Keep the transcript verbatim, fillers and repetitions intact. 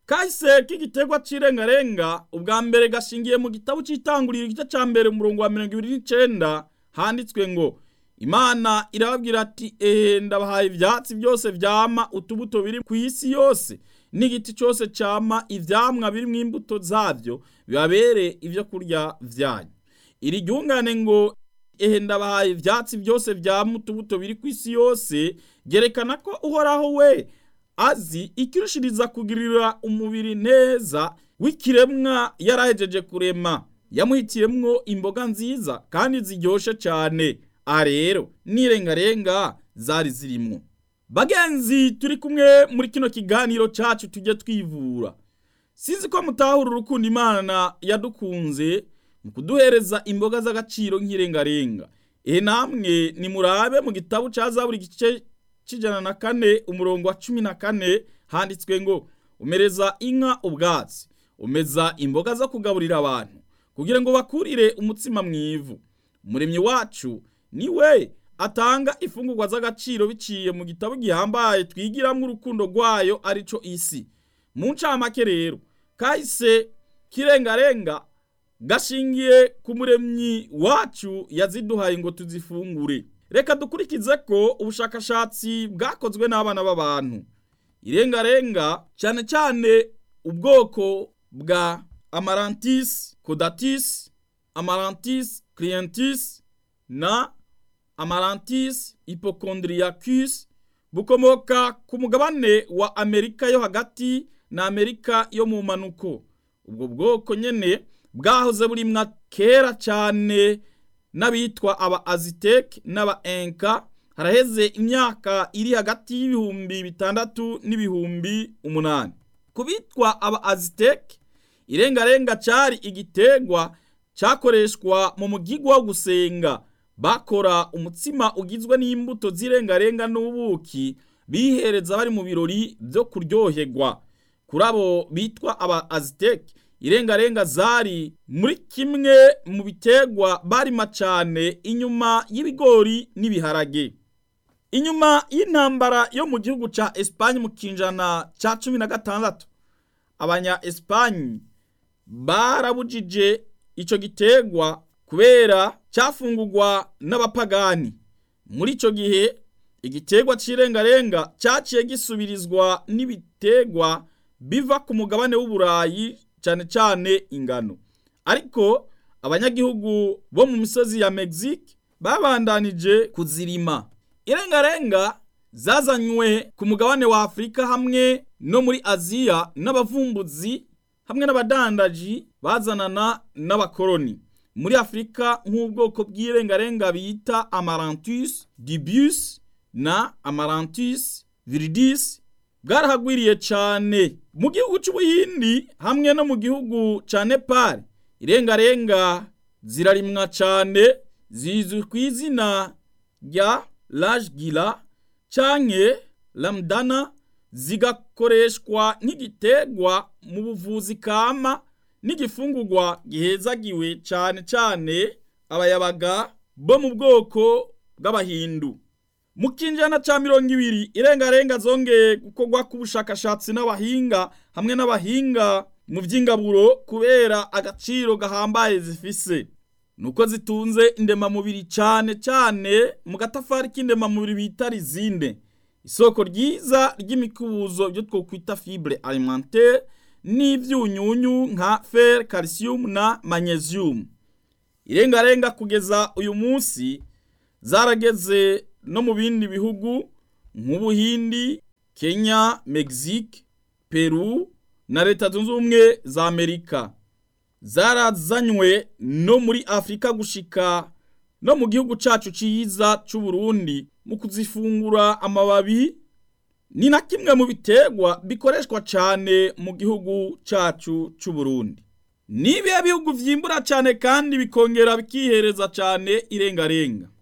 Kahise k'igiterwa c'irengarenga ubwa mbere gashingiye mu gitabo c'itanguriro igice ca mbere umurongo wa mirongo ibiri n'icenda handitswe ngo Imana irababwira ati ehe ndabahaye ivyatsi byose vyama utubuto biri ku isi yose n'igiti cyose cama ivyamwa biri mu imbuto zavyo bibabere ivyo kurya vyanyu. Iri ryungane ngo ehe ndabahaye ivyatsi byose vyama utubuto biri ku isi yose gerekana ko Uhoraho we azi ikirushiriza kugirira umubiri neza w'ikiremwa yarahejeje kurema, yamuhitiyemwo imboga nziza kandi ziryoshe cyane. Aha rero n'irengarenga zari zirimwo. Bagenzi turi kumwe muri kino kiganiro cacu tujye twivura. Sinzi ko mutahura urukundo Imana yadukunze mu kuduhereza imboga z'agaciro nk'irengarenga. Ehe namwe nimurabe mu gitabo ca Zaburi gice cijana na kane umurongo wa cumi na kane handitswe ngo umereza inka ubwatsi, umeza imboga zo kugaburira abantu kugira ngo bakurire umutsima mwivu. Umuremyi wacu niwe atanga ifungurwa z'agaciro biciye mu gitabo gihambaye twigiramwo urukundo rwayo arico isi. Mu ncamake rero kahise k'irengarenga gashingiye ku muremyi wacu yaziduhaye ngo tuzifungure. Reka dukurikize ko ubushakashatsi bwakozwe n'abana b'abantu. Irengarenga cyane cyane ubwoko bwa Amaranthus caudatus, Amaranthus clientis na Amaranthus hypochondriacus bukomoka ku mugabane wa Amerika yo hagati na Amerika yo mu manuko. Ubwo bwoko nyene bwahoze burimwa kera cyane n'abitwa aba Aztec n'aba Inca haraheze imyaka iri hagati y'ibihumbi bitandatu n'ibihumbi umunani. Kubitwa aba Aztec irengarenga cari igitegwa cyakoreshwa mu mugigwa wo gusenga. Bakora umutsima ugizwe n'imbuto z'irengarenga n'ubuki bihereza bari mu birori byo kuryoherwa. Kuri abo bitwa aba Aztec irengarenga zari muri kimwe mu bitegwa barima cyane inyuma y'ibigori n'ibiharage. Inyuma y'intambara yo mu gihugu ca Espagne mu kinjana ca cumi na gatandatu abanya Espagne barabujije ico gitegwa kubera cyafungurwa n'abapagani. Muri ico gihe igitegwa c'irengarenga cyaciye gisubirizwa n'ibitegwa biva ku mugabane w'Uburayi cyane cyane ingano. Ariko abanyagihugu bo mu misozi ya Mexique babandanije kuzirima. Irengarenga zazanywe ku mugabane wa Afrika hamwe no muri Aziya n'abavumbuzi hamwe n'abadandaji bazanana n'abakoloni. Muri Afrika nk'ubwoko bw'irengarenga bita Amaranthus dubius na Amaranthus viridis bwarahagwiriye cyane. Mu gihugu c'Ubuhindi hamwe no mu gihugu ca Nepal irengarenga zirarimwa cyane, zizwi ku izina rya Rajgila canke Lamdana, zigakoreshwa nk'igitegwa mu buvuzi kama n'igifungurwa gihezagiwe cyane cyane abayabaga bo mu bwoko bw'abahindu. Mu kinjana ca mirongo ibiri irengarenga zongeye gukorwa ku bushakashatsi n'abahinga hamwe n'abahinga mu vy'ingaburo kubera agaciro gahambaye zifise. Nuko zitunze indemamubiri cyane cyane mu gatafari k'indemamubiri bita rizine, isoko ryiza ry'imikubuzo byo twokwita fibre alimentaire n'ivyunyunyu nka fer, calcium na magnesium. Irengarenga kugeza uyu munsi zarageze no mu bindi bihugu nk'Ubuhindi, Kenya, Mexique, Peru na Leta Zunze Ubumwe za Amerika. Zarazanywe no muri Afrika gushika no mu gihugu cacu ciza c'u Burundi mu kuzifungura amababi. Ni na kimwe mu bitegwa bikoreshwa cyane mu gihugu cacu c'u Burundi. Nibihe bihugu vyimbura cyane kandi bikongera bikihereza cyane irengarenga?